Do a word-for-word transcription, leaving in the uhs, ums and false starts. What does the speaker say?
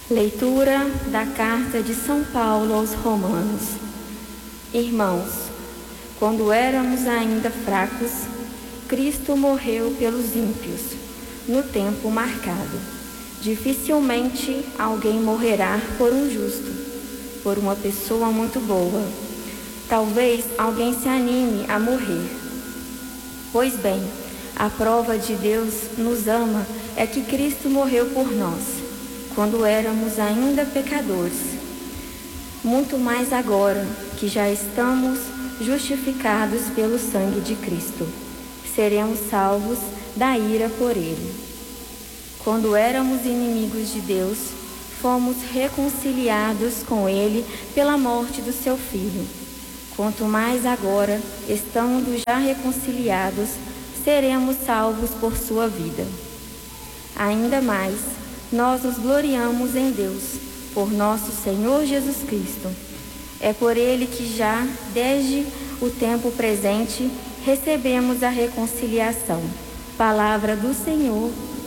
Leitura da Carta de São Paulo aos Romanos. Irmãos, quando éramos ainda fracos, Cristo morreu pelos ímpios, no tempo marcado. Dificilmente alguém morrerá por um justo, por uma pessoa muito boa. Talvez alguém se anime a morrer. Pois bem, a prova de Deus nos ama é que Cristo morreu por nós, quando éramos ainda pecadores. Muito mais agora que já estamos justificados pelo sangue de Cristo, seremos salvos da ira por Ele. Quando éramos inimigos de Deus, fomos reconciliados com Ele pela morte do seu Filho. Quanto mais agora, estando já reconciliados, seremos salvos por sua vida. Ainda mais, nós nos gloriamos em Deus, por nosso Senhor Jesus Cristo. É por Ele que já, desde o tempo presente, recebemos a reconciliação. Palavra do Senhor.